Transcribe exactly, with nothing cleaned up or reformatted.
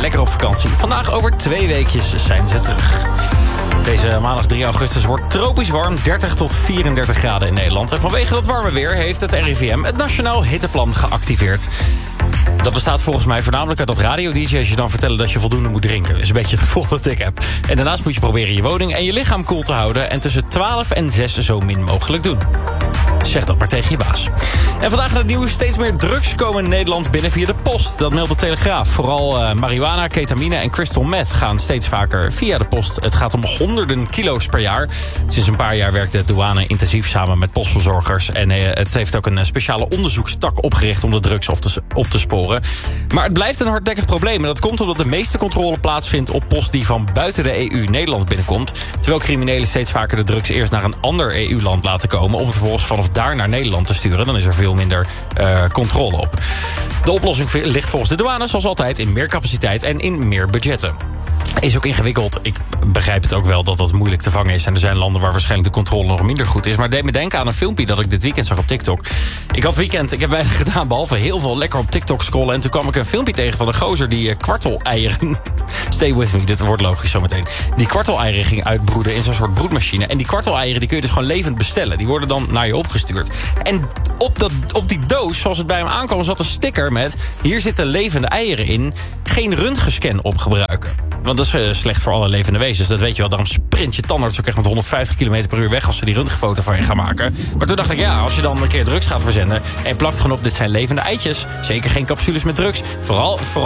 lekker op vakantie. Vandaag over twee weekjes zijn ze terug. Deze maandag drie augustus wordt tropisch warm, dertig tot vierendertig graden in Nederland. En vanwege dat warme weer heeft het R I V M het Nationaal Hitteplan geactiveerd. Dat bestaat volgens mij voornamelijk uit dat radio-D J's je dan vertellen dat je voldoende moet drinken. Dat is een beetje het gevoel dat ik heb. En daarnaast moet je proberen je woning en je lichaam koel te houden en tussen twaalf en zes zo min mogelijk doen. Zeg dat maar tegen je baas. En vandaag in het nieuws: steeds meer drugs komen in Nederland binnen via de post. Dat meldt de Telegraaf. Vooral uh, marihuana, ketamine en crystal meth gaan steeds vaker via de post. Het gaat om honderden kilo's per jaar. Sinds een paar jaar werkt de douane intensief samen met postbezorgers. En uh, het heeft ook een uh, speciale onderzoekstak opgericht om de drugs op te, op te sporen. Maar het blijft een hardnekkig probleem. En dat komt omdat de meeste controle plaatsvindt op post die van buiten de E U Nederland binnenkomt. Terwijl criminelen steeds vaker de drugs eerst naar een ander E U-land laten komen om vervolgens vanaf daar naar Nederland te sturen. Dan is er veel minder uh, controle op. De oplossing ligt volgens de douane zoals altijd in meer capaciteit en in meer budgetten. Is ook ingewikkeld. Ik begrijp het ook wel dat dat moeilijk te vangen is. En er zijn landen waar waarschijnlijk de controle nog minder goed is. Maar het deed me denken aan een filmpje dat ik dit weekend zag op TikTok. Ik had weekend, ik heb weinig gedaan, behalve heel veel lekker op TikTok scrollen. En toen kwam ik een filmpje tegen van een gozer die uh, kwarteleieren... Stay with me, dit wordt logisch zometeen. Die kwarteleieren ging uitbroeden in zo'n soort broedmachine. En die kwarteleieren die kun je dus gewoon levend bestellen. Die worden dan naar je opgestuurd. En op, dat, op die doos, zoals het bij hem aankwam, zat een sticker met: hier zitten levende eieren in. Geen röntgenscan op gebruiken. Want dat is uh, slecht voor alle levende wezens. Dat weet je wel. Daarom sprint je tandarts ook echt met honderdvijftig kilometer per uur weg als ze die röntgenfoto van je gaan maken. Maar toen dacht ik, ja, als je dan een keer drugs gaat verzenden en plakt gewoon op: dit zijn levende eitjes. Zeker geen capsules met drugs. Vooral... vooral